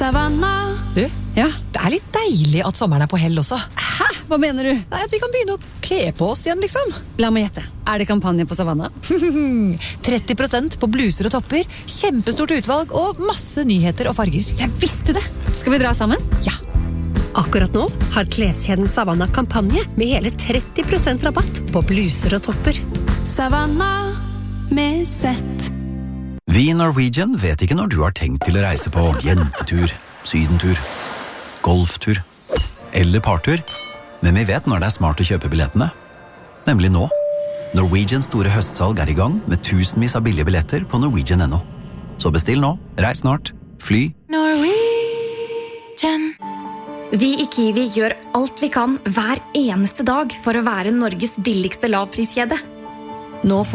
Savanna. Du, Ja? det litt deilig at sommeren på hell også. Hæ? Hva mener du? Nei, at vi kan begynne å kle på oss igjen, liksom. La meg gjette. Det kampanje på Savanna? 30% på bluser og topper, kjempestort utvalg og masse nyheter og farger. Jeg visste det! Skal vi dra sammen? Ja. Akkurat nå har kleskjeden Savanna kampanje med hele 30% rabatt på bluser og topper. Savanna med sett. Vi i Norwegian vet ikke når du har tenkt til å reise på jentetur, sydentur, golftur eller partur, men vi vet når det smart å kjøpe billettene. Nemlig nå. Norwegians store høstsalg i gang med tusenvis av billige billetter på norwegian.no. Så bestill nå, reis snart, fly. Norwegian. Vi i Kiwi gjør alt vi kan hver eneste dag for å være Norges billigste lavpriskjede. Nå får